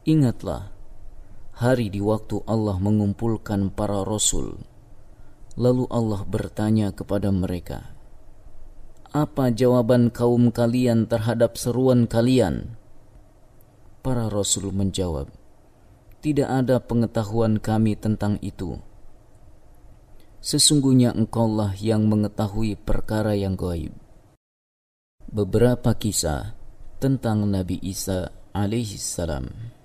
Ingatlah hari di waktu Allah mengumpulkan para rasul. Lalu Allah bertanya kepada mereka, apa jawaban kaum kalian terhadap seruan kalian? Para rasul menjawab, tidak ada pengetahuan kami tentang itu. Sesungguhnya Engkaulah yang mengetahui perkara yang gaib. Beberapa kisah tentang Nabi Isa alaihissalam.